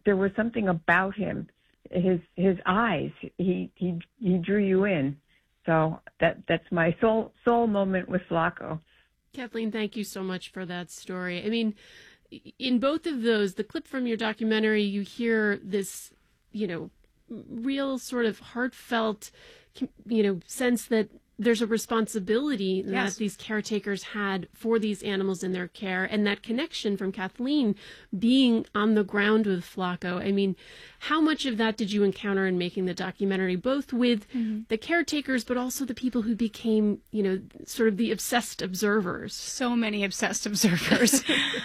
there was something about him, his eyes. He drew you in. So that's my soul moment with Flaco. Kathleen, thank you so much for that story. I mean, in both of those, the clip from your documentary, you hear this, real sort of heartfelt, sense that there's a responsibility that these caretakers had for these animals in their care, and that connection from Kathleen being on the ground with Flaco. I mean, how much of that did you encounter in making the documentary, both with the caretakers, but also the people who became, sort of the obsessed observers? So many obsessed observers.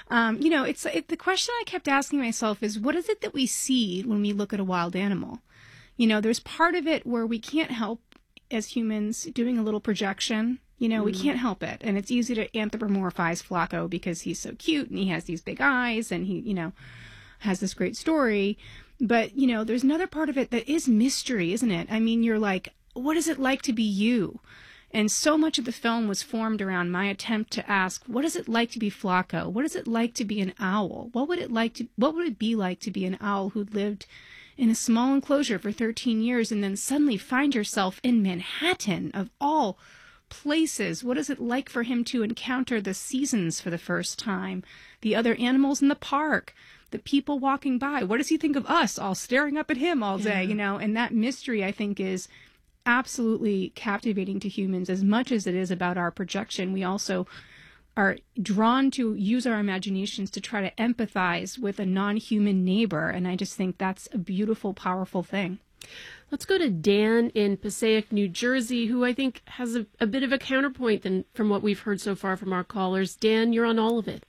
The question I kept asking myself is, what is it that we see when we look at a wild animal? There's part of it where we can't help as humans doing a little projection. We can't help it. And it's easy to anthropomorphize Flaco because he's so cute and he has these big eyes and he, has this great story. But, there's another part of it that is mystery, isn't it? I mean, you're like, what is it like to be you? And so much of the film was formed around my attempt to ask, what is it like to be Flaco? What is it like to be an owl? What would it be like to be an owl who lived in a small enclosure for 13 years and then suddenly find yourself in Manhattan, of all places? What is it like for him to encounter the seasons for the first time, the other animals in the park, the people walking by? What does he think of us all staring up at him all day, And that mystery, I think, is absolutely captivating to humans as much as it is about our projection. We also are drawn to use our imaginations to try to empathize with a non-human neighbor. And I just think that's a beautiful, powerful thing. Let's go to Dan in Passaic, New Jersey, who I think has a bit of a counterpoint from what we've heard so far from our callers. Dan, you're on all of it.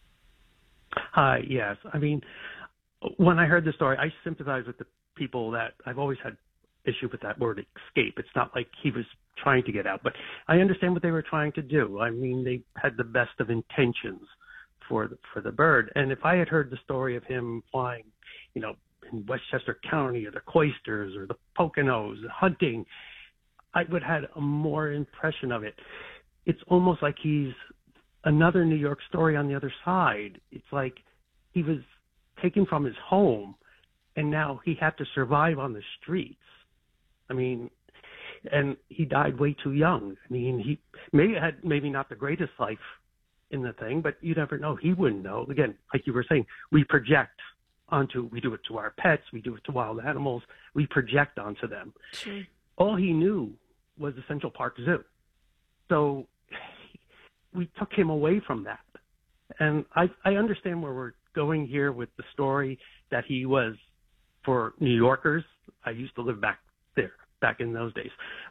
Hi, yes. I mean, when I heard the story, I sympathize with the people that I've always had issue with that word escape. It's not like he was trying to get out, but I understand what they were trying to do. I mean, they had the best of intentions for the bird. And if I had heard the story of him flying, in Westchester County or the Cloisters or the Poconos, hunting, I would have had a more impression of it. It's almost like he's another New York story on the other side. It's like he was taken from his home and now he had to survive on the streets. I mean, and he died way too young. I mean, he had maybe not the greatest life in the thing, but you never know. He wouldn't know. Again, like you were saying, we project we do it to our pets, we do it to wild animals, we project onto them. Sure. All he knew was the Central Park Zoo. So we took him away from that. And I understand where we're going here with the story, that he was, for New Yorkers, I used to live back in those days.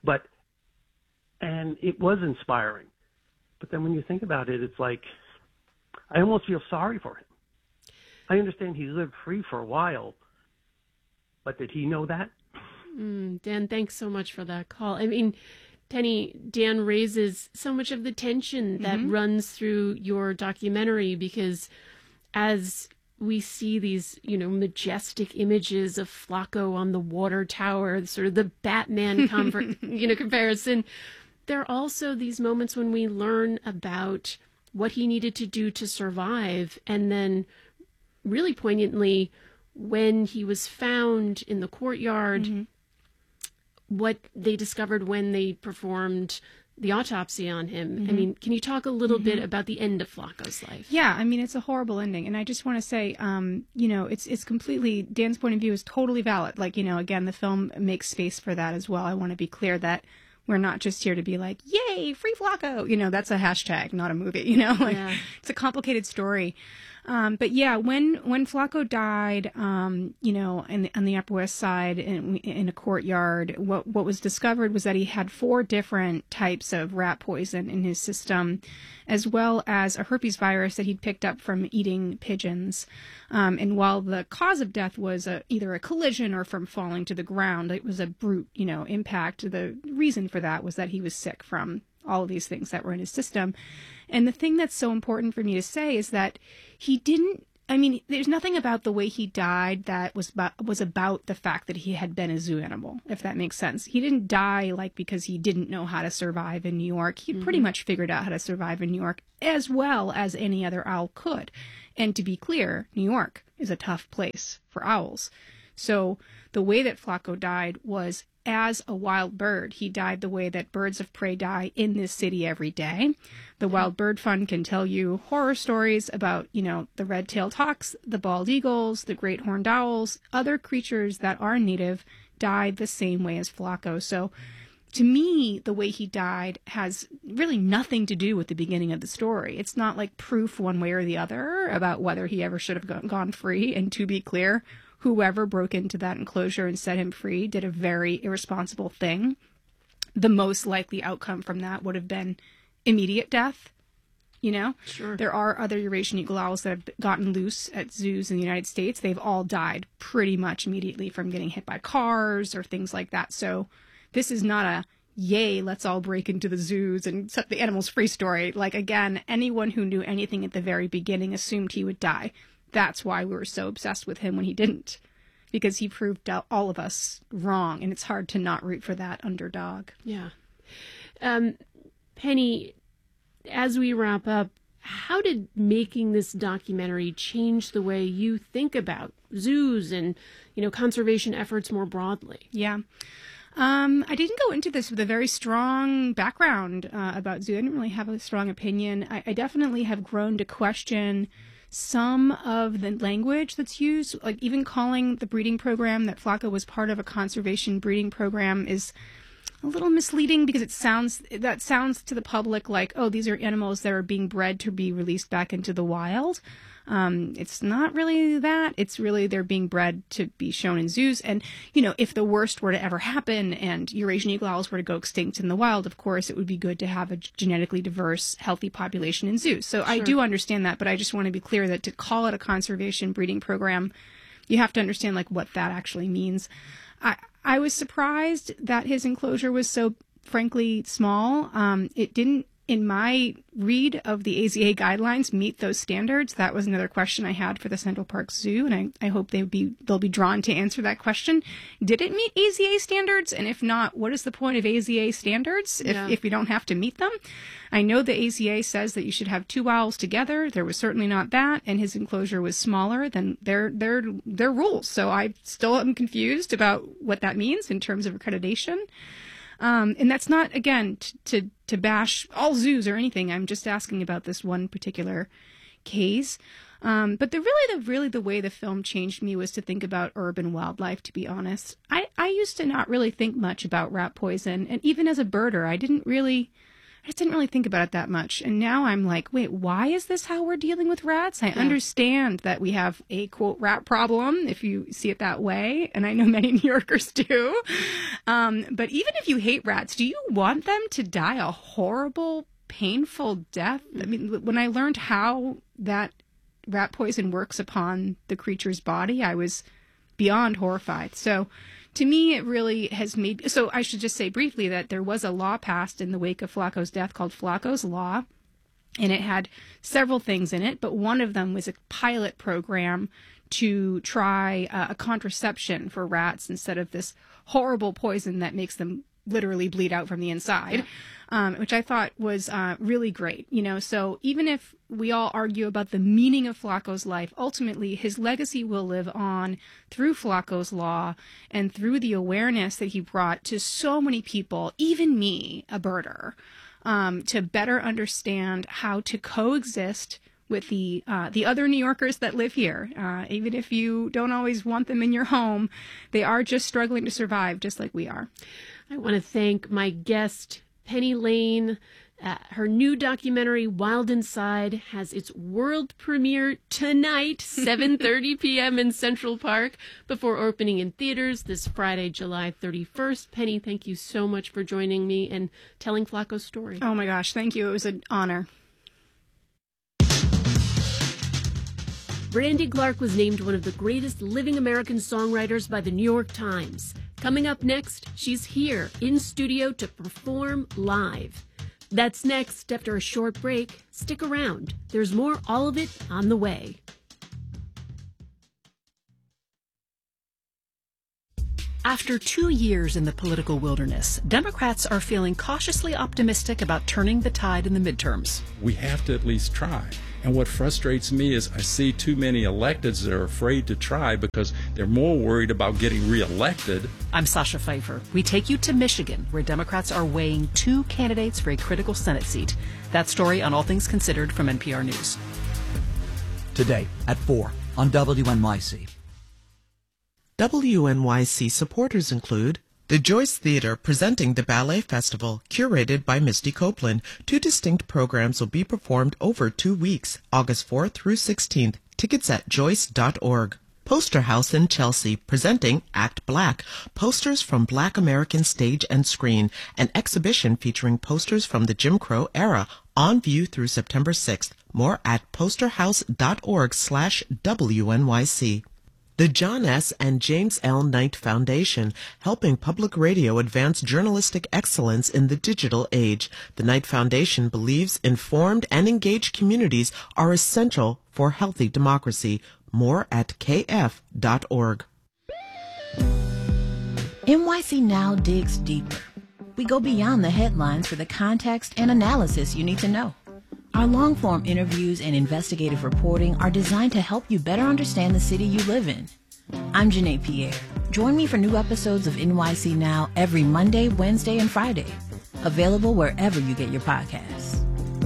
And it was inspiring. But then when you think about it, it's like, I almost feel sorry for him. I understand he lived free for a while, but did he know that? Dan, thanks so much for that call. I mean, Penny, Dan raises so much of the tension that runs through your documentary, because as we see these, majestic images of Flaco on the water tower, sort of the Batman comparison. There are also these moments when we learn about what he needed to do to survive. And then really poignantly, when he was found in the courtyard, what they discovered when they performed the autopsy on him. I mean, can you talk a little bit about the end of Flaco's life? Yeah, I mean, it's a horrible ending. And I just want to say, it's completely, Dan's point of view is totally valid. Like, again, the film makes space for that as well. I want to be clear that we're not just here to be like, yay, free Flaco. That's a hashtag, not a movie, It's a complicated story. But yeah, when Flaco died, on the Upper West Side in a courtyard, what was discovered was that he had 4 different types of rat poison in his system, as well as a herpes virus that he'd picked up from eating pigeons. And while the cause of death was either a collision or from falling to the ground, it was a brute, impact. The reason for that was that he was sick from all of these things that were in his system. And the thing that's so important for me to say is that he didn't I mean, there's nothing about the way he died that was about the fact that he had been a zoo animal, if that makes sense. He didn't die like because he didn't know how to survive in New York. He pretty much figured out how to survive in New York as well as any other owl could. And to be clear, New York is a tough place for owls. So the way that Flaco died was as a wild bird. He died the way that birds of prey die in this city every day. The Wild Bird Fund can tell you horror stories about, the red-tailed hawks, the bald eagles, the great horned owls, other creatures that are native died the same way as Flaco. So to me, the way he died has really nothing to do with the beginning of the story. It's not like proof one way or the other about whether he ever should have gone free. And to be clear, whoever broke into that enclosure and set him free did a very irresponsible thing. The most likely outcome from that would have been immediate death. Sure. There are other Eurasian eagle owls that have gotten loose at zoos in the United States. They've all died pretty much immediately from getting hit by cars or things like that. So this is not a, yay, let's all break into the zoos and set the animals free story. Like, again, anyone who knew anything at the very beginning assumed he would die. That's why we were so obsessed with him when he didn't, because he proved all of us wrong, and it's hard to not root for that underdog. Yeah. Penny, as we wrap up, how did making this documentary change the way you think about zoos and, conservation efforts more broadly? Yeah. I didn't go into this with a very strong background about zoo. I didn't really have a strong opinion. I definitely have grown to question some of the language that's used, like even calling the breeding program that Flaco was part of a conservation breeding program is a little misleading, because that sounds to the public like, oh, these are animals that are being bred to be released back into the wild. It's not really that. It's really they're being bred to be shown in zoos. And, if the worst were to ever happen and Eurasian eagle owls were to go extinct in the wild, of course, it would be good to have a genetically diverse, healthy population in zoos. So sure. I do understand that, but I just want to be clear that to call it a conservation breeding program, you have to understand what that actually means. I was surprised that his enclosure was so, frankly, small. It didn't, in my read of the AZA guidelines, meet those standards. That was another question I had for the Central Park Zoo, and I hope they'll be drawn to answer that question. Did it meet AZA standards? And if not, what is the point of AZA standards if you don't have to meet them? I know the AZA says that you should have 2 owls together. There was certainly not that, and his enclosure was smaller than their rules. So I still am confused about what that means in terms of accreditation. And that's not, again, to bash all zoos or anything. I'm just asking about this one particular case. But the way the film changed me was to think about urban wildlife, to be honest. I used to not really think much about rat poison. And even as a birder, I just didn't really think about it that much. And now I'm like, wait, why is this how we're dealing with rats? I understand that we have a, quote, rat problem, if you see it that way. And I know many New Yorkers do. But even if you hate rats, do you want them to die a horrible, painful death? I mean, when I learned how that rat poison works upon the creature's body, I was beyond horrified. So to me, it really has made... So I should just say briefly that there was a law passed in the wake of Flaco's death called Flaco's Law, and it had several things in it, but one of them was a pilot program to try a contraception for rats instead of this horrible poison that makes them literally bleed out from the inside, which I thought was really great. So even if we all argue about the meaning of Flaco's life, ultimately his legacy will live on through Flaco's Law and through the awareness that he brought to so many people, even me, a birder, to better understand how to coexist with the other New Yorkers that live here. Even if you don't always want them in your home, they are just struggling to survive just like we are. I want to thank my guest, Penny Lane. Her new documentary, Wild Inside, has its world premiere tonight, 7:30 p.m. in Central Park, before opening in theaters this Friday, July 31st. Penny, thank you so much for joining me and telling Flaco's story. Oh my gosh, thank you. It was an honor. Brandy Clark was named one of the greatest living American songwriters by the New York Times. Coming up next, she's here in studio to perform live. That's next after a short break. Stick around. There's more All of It on the way. After 2 years in the political wilderness, Democrats are feeling cautiously optimistic about turning the tide in the midterms. We have to at least try. And what frustrates me is I see too many electeds that are afraid to try because they're more worried about getting reelected. I'm Sasha Pfeiffer. We take you to Michigan, where Democrats are weighing 2 candidates for a critical Senate seat. That story on All Things Considered from NPR News. Today at 4 on WNYC. WNYC supporters include the Joyce Theater presenting the Ballet Festival, curated by Misty Copeland. 2 distinct programs will be performed over 2 weeks, August 4th through 16th. Tickets at joyce.org. Poster House in Chelsea, presenting Act Black, posters from Black American stage and screen, an exhibition featuring posters from the Jim Crow era, on view through September 6th. More at posterhouse.org/WNYC. The John S. and James L. Knight Foundation, helping public radio advance journalistic excellence in the digital age. The Knight Foundation believes informed and engaged communities are essential for healthy democracy. More at kf.org. NYC Now digs deeper. We go beyond the headlines for the context and analysis you need to know. Our long-form interviews and investigative reporting are designed to help you better understand the city you live in. I'm Janae Pierre. Join me for new episodes of NYC Now every Monday, Wednesday, and Friday. Available wherever you get your podcasts.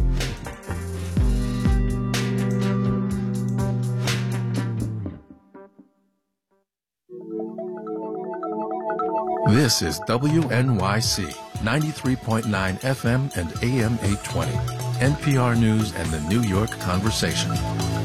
This is WNYC 93.9 FM and AM 820. NPR News and the New York Conversation.